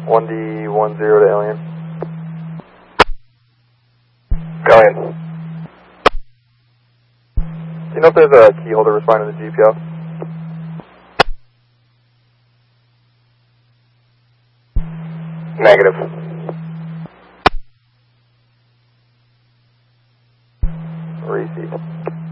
1D10 to Alien. Alien. Do you know if there's a key holder responding to the GPO? Negative.